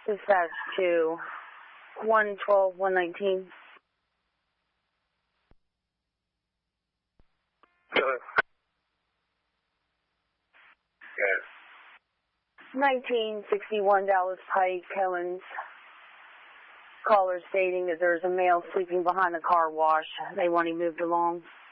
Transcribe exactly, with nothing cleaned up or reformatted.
Dispatch to one twelve, one nineteen. Hello. Yes. nineteen sixty-one Dallas Pike, Owens. Caller stating that there's a male sleeping behind the car wash. They want him moved along.